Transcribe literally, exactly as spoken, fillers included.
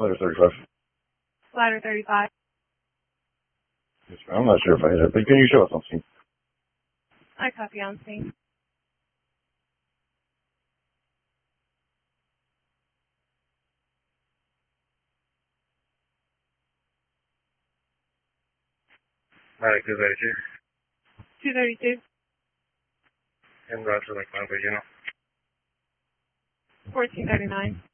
Ladder thirty-five. Ladder thirty-five. Yes, ma'am. I'm not sure if I hit it, but can you show us on scene? I copy on scene. Ladder two thirty-two. two thirty-two. And go to like one, you know. fourteen thirty-nine.